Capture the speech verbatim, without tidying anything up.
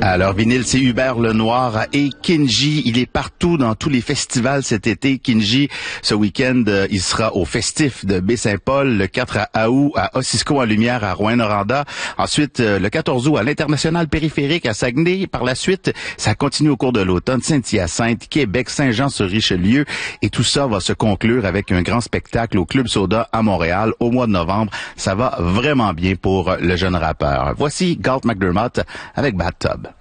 Alors, vinyle, c'est Hubert Lenoir et Kinji. Il est partout dans tous les festivals cet été. Kinji, ce week-end, il sera au Festif de Baie-Saint-Paul, le quatre août à Ossisco en Lumière à Rouyn-Noranda. Ensuite, le quatorze août à l'International Périphérique à Saguenay. Par la suite, ça continue au cours de l'automne. Saint-Hyacinthe, Québec, Saint-Jean-sur-Richelieu. Et tout ça va se conclure avec un grand spectacle au Club Soda à Montréal au mois de novembre. Ça va vraiment bien pour le jeune rappeur. Voici Galt McDermott avec Bathtub.